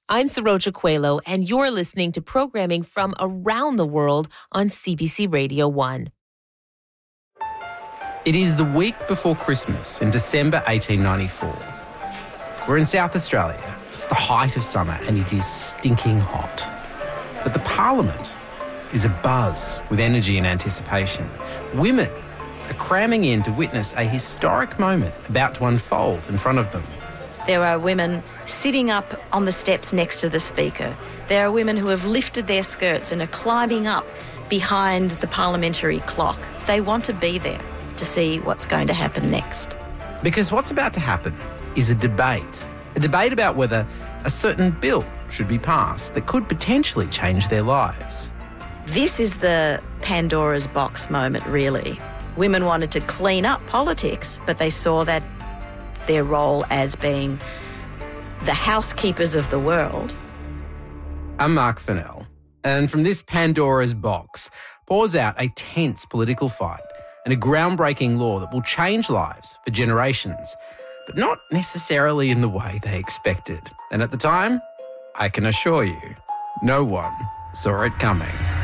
I'm Saroja Coelho, and you're listening to programming from around the world on CBC Radio 1. It is the week before Christmas in December 1894. We're in South Australia. It's the height of summer and it is stinking hot. But the Parliament is abuzz with energy and anticipation. Women are cramming in to witness a historic moment about to unfold in front of them. There are women sitting up on the steps next to the Speaker. There are women who have lifted their skirts and are climbing up behind the parliamentary clock. They want to be there to see what's going to happen next. Because what's about to happen is a debate about whether a certain bill should be passed that could potentially change their lives. This is the Pandora's box moment, really. Women wanted to clean up politics, but they saw that their role as being the housekeepers of the world. I'm Mark Fennell, and from this Pandora's box pours out a tense political fight and a groundbreaking law that will change lives for generations, but not necessarily in the way they expected. And at the time, I can assure you, no one saw it coming.